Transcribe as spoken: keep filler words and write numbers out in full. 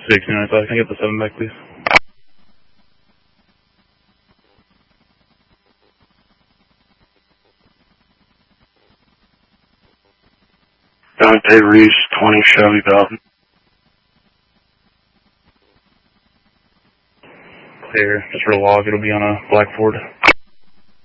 sixteen ninety-five, can I get the seven back, please? Dante Reese, twenty Chevy Falcon. Clear. Just for the log, it'll be on a black Ford.